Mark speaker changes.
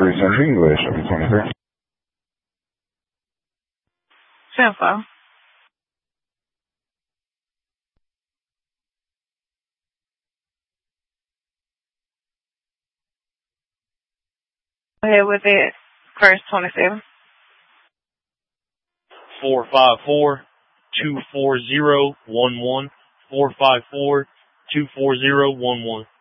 Speaker 1: 23 Century English, over 23.
Speaker 2: Info. Go ahead with it. Verse 27.
Speaker 3: 454-240-11. 454-240-11.